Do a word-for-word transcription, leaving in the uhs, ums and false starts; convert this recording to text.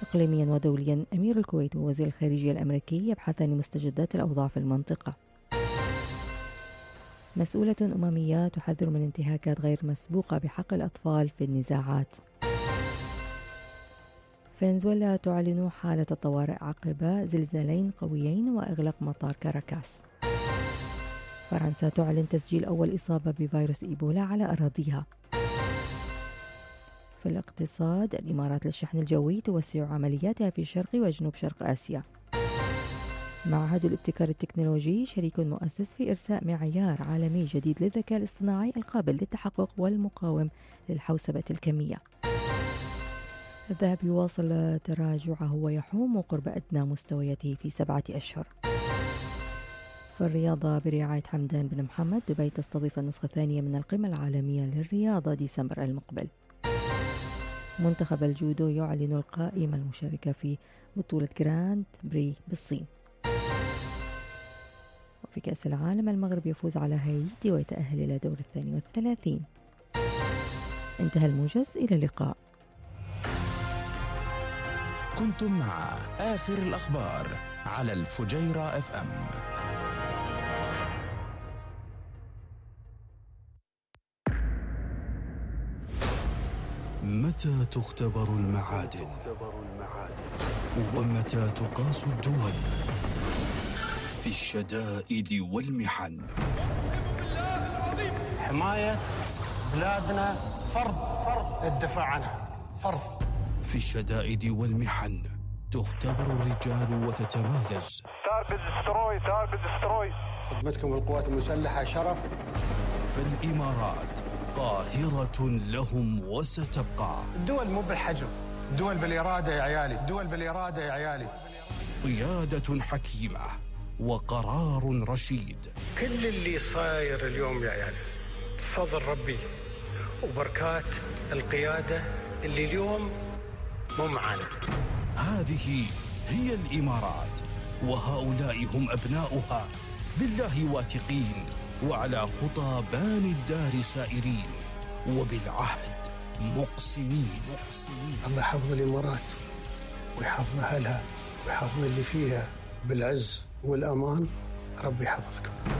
إقليميا ودوليا، أمير الكويت ووزير الخارجية الأمريكي يبحثان مستجدات الأوضاع في المنطقة. مسؤولة أممية تحذر من انتهاكات غير مسبوقة بحق الأطفال في النزاعات. فنزويلا تعلن حالة الطوارئ عقب زلزالين قويين وإغلاق مطار كاراكاس. فرنسا تعلن تسجيل أول إصابة بفيروس إيبولا على أراضيها. في الاقتصاد، الإمارات للشحن الجوي توسع عملياتها في شرق وجنوب شرق آسيا. معهد الابتكار التكنولوجي شريك مؤسس في إرساء معيار عالمي جديد للذكاء الاصطناعي القابل للتحقق والمقاوم للحوسبة الكمية. الذهب يواصل تراجعه ويحوم قرب أدنى مستوياته في سبعة أشهر. في الرياضة، برعاية حمدان بن محمد، دبي تستضيف النسخة الثانية من القمة العالمية للرياضة ديسمبر المقبل. منتخب الجودو يعلن القائمة المشاركة في بطولة جراند بري بالصين. وفي كأس العالم، المغرب يفوز على هايتي ويتأهل إلى دور الثاني والثلاثين. انتهى الموجز، إلى اللقاء. كنتم مع آخر الأخبار على الفجيرة اف ام. متى تختبر المعادن ومتى تقاس الدول؟ في الشدائد والمحن. حماية بلادنا فرض الدفاع عنها فرض. في الشدائد والمحن تختبر الرجال وتتمايز. تارجت دستروي تارجت دستروي. خدمتكم القوات المسلحة شرف. فالإمارات قاهرة لهم وستبقى. الدول مو بالحجم، الدول بالإرادة يا عيالي، الدول بالإرادة يا عيالي. قيادة حكيمة وقرار رشيد. كل اللي صاير اليوم يا عيالي بفضل ربي وبركات القيادة اللي اليوم مو معانا. هذه هي الإمارات، وهؤلاء هم أبناؤها، بالله واثقين وعلى خطى باني الدار سائرين، وبالعهد مقسمين. الله يحفظ الإمارات ويحفظ أهلها ويحفظ اللي فيها بالعز والأمان. ربي يحفظكم.